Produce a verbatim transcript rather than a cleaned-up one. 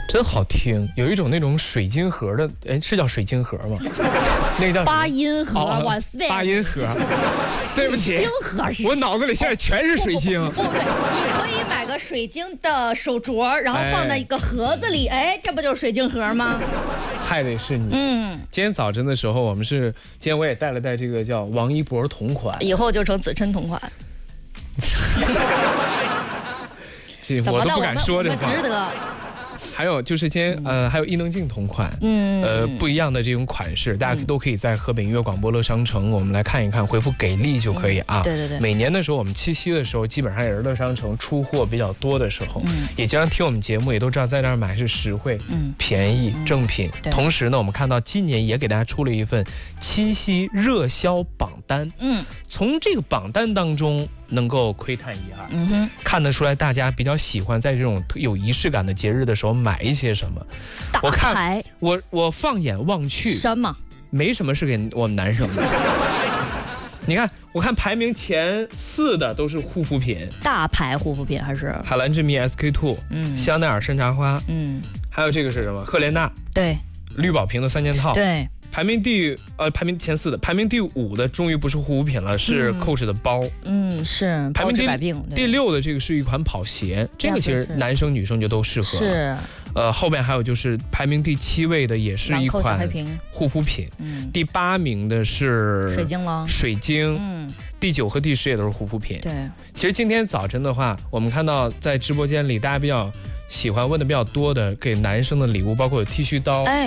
真好听，有一种那种水晶盒的，哎，是叫水晶盒吗？那个叫八音盒， 哦、 哇塞！ 八音盒，对不起， 水晶盒是我脑子里现在全是水晶。 不对，你可以买个水晶的手镯，然后放在一个盒子里，哎，哎这不就是水晶盒吗？ 还得是你。嗯，今天早晨的时候，我们是今天我也带了带这个叫王一博同款， 以后就成子琛同款。 这我都不敢说这话。 值得。 还有就是今天呃还有伊能静同款，嗯，呃不一样的这种款式，大家都可以在河北音乐广播乐商城，我们来看一看，回复给力就可以啊。 对对对。 每年的时候，我们七夕的时候，基本上也是乐商城出货比较多的时候，嗯，也经常听我们节目，也都知道在那儿买是实惠、嗯、便宜、正品。同时呢，我们看到今年也给大家出了一份七夕热销榜单，嗯，从这个榜单当中能够窥探一二，嗯哼，看得出来大家比较喜欢在这种有仪式感的节日的时候买一些什么。 大牌， 我我放眼望去， 什么？ 没什么是给我们男生的。你看，我看排名前四的都是护肤品， 大牌护肤品还是海蓝之谜 S K two， 嗯，香奈儿山茶花，嗯，还有这个是什么？赫莲娜， 对， 绿宝瓶的三件套， 对。 排名第呃排名前四的，排名第五的终于不是护肤品了，是 Coach 的包。 嗯，是排名第百病。 第六的这个是一款跑鞋，这个其实男生女生就都适合。 是。 呃，后边还有就是排名第七位的也是一款护肤品。嗯。第八名的是水晶了。 水晶。嗯。第九和第十也都是护肤品。 对。 其实今天早晨的话，我们看到在直播间里大家比较喜欢问的比较多的给男生的礼物，包括有剃须刀。哎。